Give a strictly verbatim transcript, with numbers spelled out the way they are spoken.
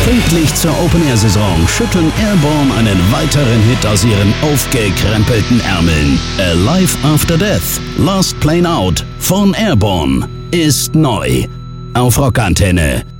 Pünktlich zur Open-Air-Saison schütteln Airborne einen weiteren Hit aus ihren aufgekrempelten Ärmeln. Alive After Death, Last Plane Out von Airborne ist neu auf Rockantenne.